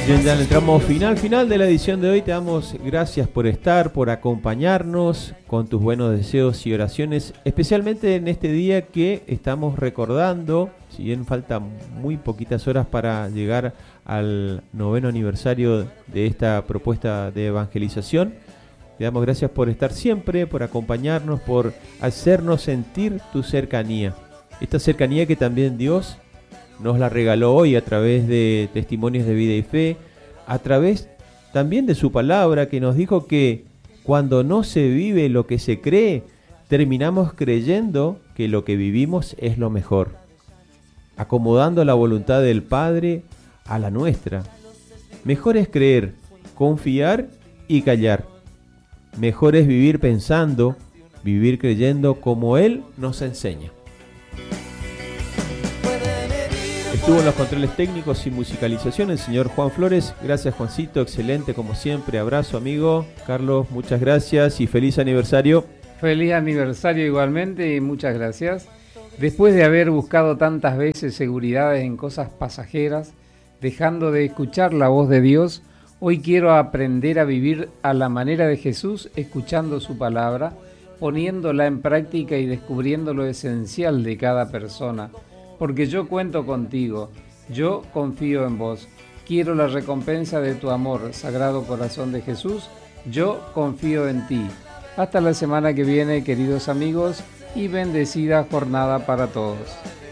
Bien, ya entramos final de la edición de hoy. Te damos gracias por estar, por acompañarnos con tus buenos deseos y oraciones, especialmente en este día que estamos recordando, si bien faltan muy poquitas horas para llegar al 9º aniversario de esta propuesta de evangelización. Te damos gracias por estar siempre, por acompañarnos, por hacernos sentir tu cercanía. Esta cercanía que también Dios nos la regaló hoy a través de testimonios de vida y fe, a través también de su palabra que nos dijo que cuando no se vive lo que se cree, terminamos creyendo que lo que vivimos es lo mejor, acomodando la voluntad del Padre a la nuestra. Mejor es creer, confiar y callar. Mejor es vivir pensando, vivir creyendo como Él nos enseña. Estuvo en los controles técnicos y musicalización el señor Juan Flores. Gracias, Juancito, excelente como siempre. Abrazo, amigo. Carlos, muchas gracias y feliz aniversario. Feliz aniversario igualmente y muchas gracias. Después de haber buscado tantas veces seguridades en cosas pasajeras, dejando de escuchar la voz de Dios, hoy quiero aprender a vivir a la manera de Jesús, escuchando su palabra, poniéndola en práctica y descubriendo lo esencial de cada persona. Porque yo cuento contigo, yo confío en vos, quiero la recompensa de tu amor, Sagrado Corazón de Jesús, yo confío en ti. Hasta la semana que viene, queridos amigos, y bendecida jornada para todos.